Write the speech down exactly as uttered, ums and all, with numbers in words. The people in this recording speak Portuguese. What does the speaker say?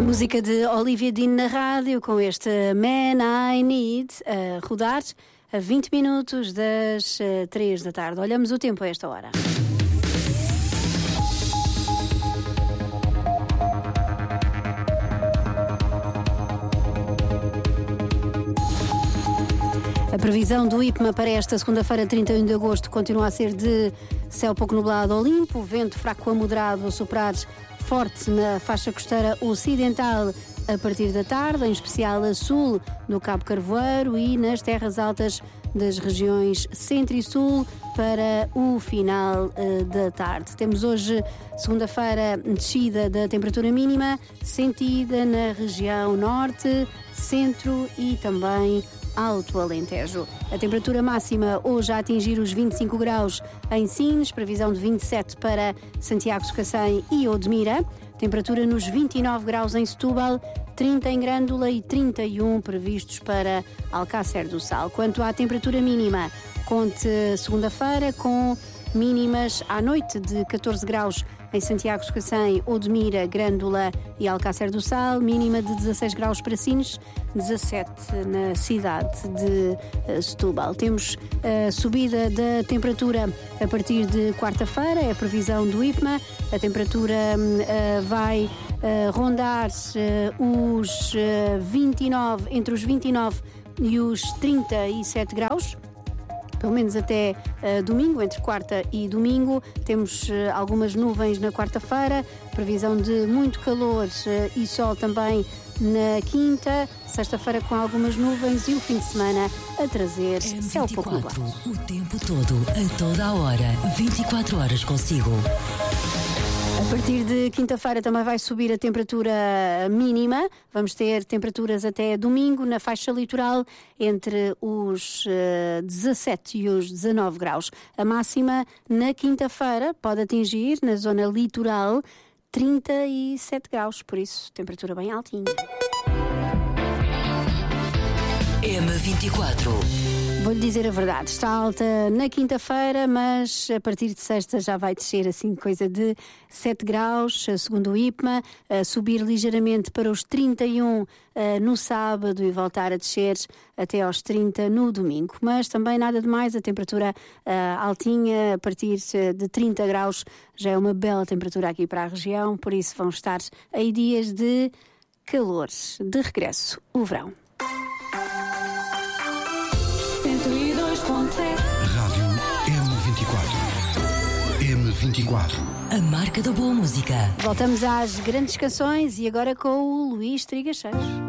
Música de Olivia Dean na rádio, com este Man I Need a rodar a vinte minutos das três da tarde. Olhamos o tempo a esta hora. A previsão do I P M A para esta segunda-feira, trinta e um de agosto, continua a ser de céu pouco nublado ao limpo, vento fraco a moderado a soprar forte na faixa costeira ocidental a partir da tarde, em especial a sul do Cabo Carvoeiro e nas terras altas das regiões centro e sul para o final uh, da tarde. Temos hoje, segunda-feira, descida da temperatura mínima, sentida na região norte, centro e também Alto Alentejo. A temperatura máxima hoje a atingir os vinte e cinco graus em Sines, previsão de vinte e sete para Santiago de Cacém e Odmira, temperatura nos vinte e nove graus em Setúbal, trinta em Grândola e trinta e um previstos para Alcácer do Sal. Quanto à temperatura mínima, conte segunda-feira com mínimas à noite de catorze graus em Santiago de Cacém, Odmira, Grândola e Alcácer do Sal, mínima de dezasseis graus para Sines, dezassete na cidade de Setúbal. Temos a subida da temperatura a partir de quarta-feira, é a previsão do I P M A. A temperatura uh, vai uh, rondar uh, os uh, vinte e nove, entre os vinte e nove e os trinta e sete graus. Pelo menos até uh, domingo, entre quarta e domingo. Temos uh, algumas nuvens na quarta-feira, previsão de muito calor uh, e sol também na quinta, sexta-feira com algumas nuvens e o fim de semana a trazer céu pouco nublado. O tempo todo, a toda a hora, vinte e quatro horas consigo. A partir de quinta-feira também vai subir a temperatura mínima. Vamos ter temperaturas até domingo na faixa litoral entre os uh, dezassete e os dezanove graus. A máxima na quinta-feira pode atingir, na zona litoral, trinta e sete graus. Por isso, temperatura bem altinha. M vinte e quatro. Vou-lhe dizer a verdade, está alta na quinta-feira, mas a partir de sexta já vai descer assim coisa de sete graus, segundo o I P M A, a subir ligeiramente para os trinta e um uh, no sábado e voltar a descer até aos trinta no domingo. Mas também nada de mais, a temperatura uh, altinha, a partir de trinta graus, já é uma bela temperatura aqui para a região, por isso vão estar aí dias de calor, de regresso, o verão. Rádio M vinte e quatro. M vinte e quatro. A marca da boa música. Voltamos às grandes canções e agora com o Luís Trigacheiros.